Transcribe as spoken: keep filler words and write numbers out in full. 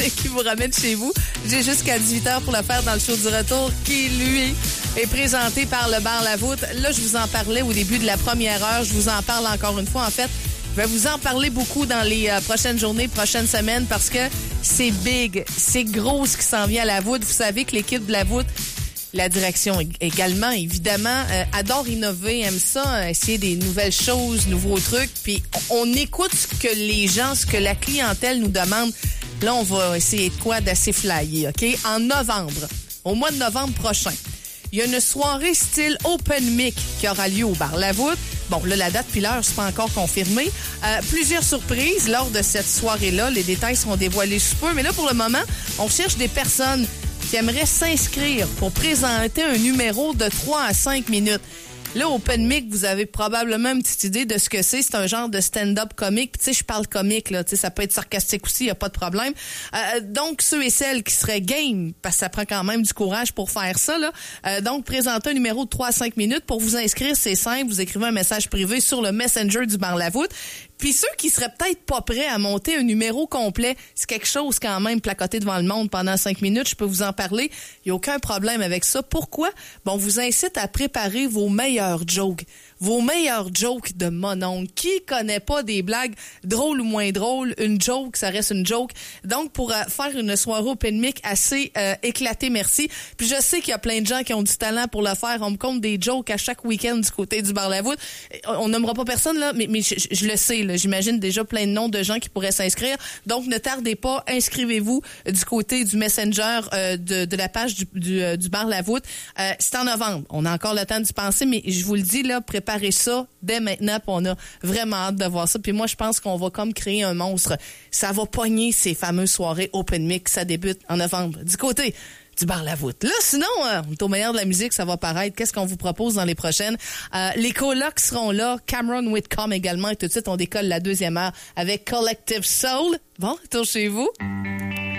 qui vous ramène chez vous. J'ai jusqu'à dix-huit heures pour le faire dans le show du retour qui, lui, est présenté par le bar La Voûte. Là, je vous en parlais au début de la première heure. Je vous en parle encore une fois. En fait, je vais vous en parler beaucoup dans les euh, prochaines journées, prochaines semaines, parce que c'est big, c'est gros ce qui s'en vient à La Voûte. Vous savez que l'équipe de La Voûte, la direction également, évidemment, euh, adore innover, aime ça, euh, essayer des nouvelles choses, nouveaux trucs. Puis on écoute ce que les gens, ce que la clientèle nous demande. Là, on va essayer de quoi d'assez flyé, OK? En novembre, au mois de novembre prochain, il y a une soirée style Open Mic qui aura lieu au bar La Voûte. Bon, là, la date puis l'heure, c'est pas encore confirmé. Euh, plusieurs surprises lors de cette soirée-là. Les détails seront dévoilés sous peu. Mais là, pour le moment, on cherche des personnes qui aimeraient s'inscrire pour présenter un numéro de trois à cinq minutes. Là, Open Mic, vous avez probablement une petite idée de ce que c'est. C'est un genre de stand-up comique. Puis, tu sais, je parle comique, là. Tu sais, ça peut être sarcastique aussi, il n'y a pas de problème. Euh, donc, ceux et celles qui seraient game, parce que ça prend quand même du courage pour faire ça, là. Euh, donc, présenter un numéro de trois à cinq minutes. Pour vous inscrire, c'est simple. Vous écrivez un message privé sur le Messenger du bar La Voûte. Puis ceux qui seraient peut-être pas prêts à monter un numéro complet, c'est quelque chose quand même placoté devant le monde pendant cinq minutes, je peux vous en parler. Il n'y a aucun problème avec ça. Pourquoi? Bon, on vous incite à préparer vos meilleurs jokes. Vos meilleurs jokes de mononcle. Qui connaît pas des blagues drôles ou moins drôles? Une joke, ça reste une joke. Donc, pour euh, faire une soirée Open Mic assez euh, éclatée, merci. Puis je sais qu'il y a plein de gens qui ont du talent pour le faire. On me compte des jokes à chaque week-end du côté du bar La Voûte. On nommera pas personne, là, mais, mais je, je le sais, là. J'imagine déjà plein de noms de gens qui pourraient s'inscrire. Donc, ne tardez pas, inscrivez-vous du côté du Messenger euh, de, de la page du, du, euh, du bar La Voûte. Euh, c'est en novembre. On a encore le temps d'y penser, mais je vous le dis, là, préparez ça dès maintenant, puis on a vraiment hâte de voir ça. Puis moi, je pense qu'on va comme créer un monstre. Ça va pogner ces fameuses soirées Open Mic. Ça débute en novembre. Du côté du bar La Voûte. Là, sinon, euh, on est au meilleur de la musique, ça va paraître. Qu'est-ce qu'on vous propose dans les prochaines? Euh, les colocs seront là. Cameron Whitcomb également. Et tout de suite, on décolle la deuxième heure avec Collective Soul. Bon, retour chez vous.